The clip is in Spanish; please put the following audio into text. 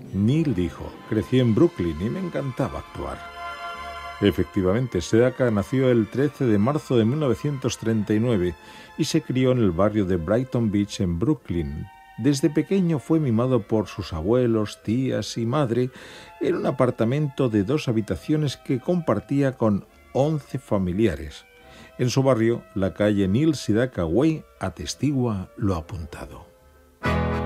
Neil dijo: crecí en Brooklyn y me encantaba actuar. Efectivamente, Sedaka nació el 13 de marzo de 1939 y se crió en el barrio de Brighton Beach en Brooklyn. Desde pequeño fue mimado por sus abuelos, tías y madre en un apartamento de 2 habitaciones que compartía con 11 familiares. En su barrio, la calle Neil Sedaka Way atestigua lo apuntado.